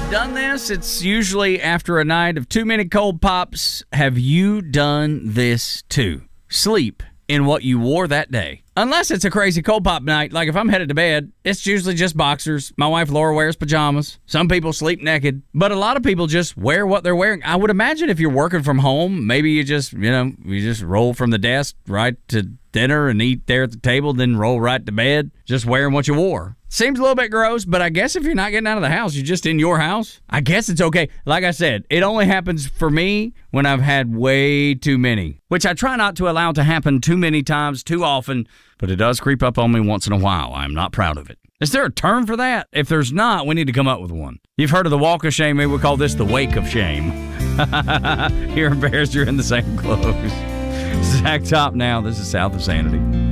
I've done this. It's usually after a night of too many cold pops. Have you done this too? Sleep in what you wore that day. Unless it's a crazy cold pop night, like if I'm headed to bed, it's usually just boxers. My wife Laura wears pajamas. Some people sleep naked, but a lot of people just wear what they're wearing. I would imagine if you're working from home, maybe you just roll from the desk right to dinner and eat there at the table, then roll right to bed, just wearing what you wore. Seems a little bit gross, but I guess if you're not getting out of the house, you're just in your house, I guess it's okay. Like I said, it only happens for me when I've had way too many, which I try not to allow to happen too many times, too often, but it does creep up on me once in a while. I'm not proud of it. Is there a term for that? If there's not, we need to come up with one. You've heard of the walk of shame. Maybe we'll call this the wake of shame. Here in Bears, you're in the same clothes. Zach Top now. This is South of Sanity.